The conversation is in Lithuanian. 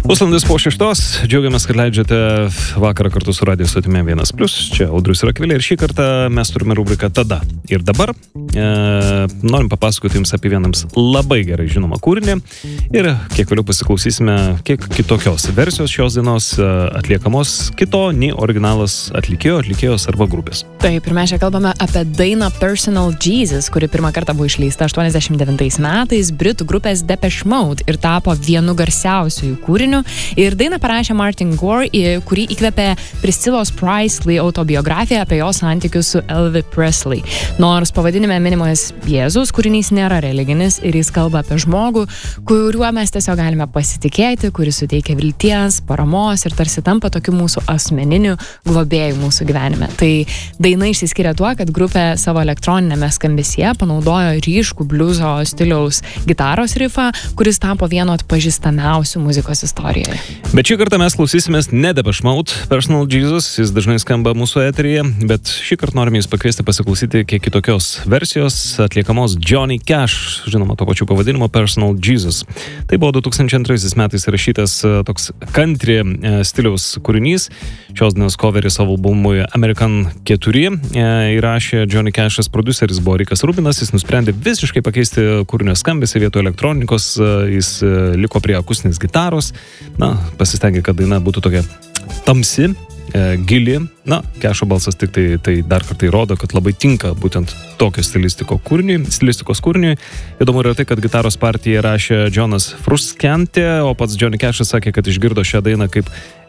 Pusvalandis po 6, džiaugiamės, kad leidžiate vakarą kartu su Radio Stotimi 1+. Čia Audrius ir Akvilė ir šį kartą mes turime rubriką Tada ir dabar. Norim papasakoti jums apie vienams labai gerai žinomą kūrinį ir kiek vėliau pasiklausysime kiek kitokios versijos šios dainos atliekamos kito nei originalas atlikėjos arba grupės. Taip, ir mes čia kalbame apie dainą Personal Jesus, kuri pirmą kartą buvo išleista 89 metais britų grupės Depeche Mode ir tapo vienu garsiausių kūrinių. Ir dainą parašė Martin Gore, kurį įkvėpė Priscilos Presley autobiografija apie jo santykius su Elvis Presley. Nors pavadinime minimas Jėzus, kūrinys nėra religinis ir jis kalba apie žmogų, kuriuo mes tiesiog galime pasitikėti, kuris suteikia vilties, paramos ir tarsi tampa tokiu mūsų asmeniniu globėju mūsų gyvenime. Tai daina išsiskiria tuo, kad grupė savo elektroninėme skambesyje panaudojo ryškų bliuzo stiliaus gitaros rifą, kuris tapo vienu atpažįstamiausių muzikos istorijoje. Bet šį kartą mes klausysimės ne Depeche Mode Personal Jesus, jis dažnai skamba mūsų eteryje, bet šį kartą norime jūs pakviesti pasiklausyti kiek kitokios versijos atliekamos Johnny Cash, žinoma, to pačiu pavadinimu Personal Jesus. Tai buvo 2002 metais rašytas toks country stiliaus kūrinys, šios dainos coverį savo albumui American 4 įrašė Johnny Cash'as produceris buvo Rickas Rubinas, jis nusprendė visiškai pakeisti kūrinio skambesį vietoj elektronikos, jis liko prie akustinės gitaros. Na, pasistengė, kad daina būtų tokia tamsi, gili. Na, Cash'o balsas tik tai dar kartą įrodo, kad labai tinka būtent tokio stilistikos kūriniui. Įdomu yra tai, kad gitaros partiją rašė Jonas Frusciante, o pats Johnny Cash'as sakė, kad išgirdo šią dainą kaip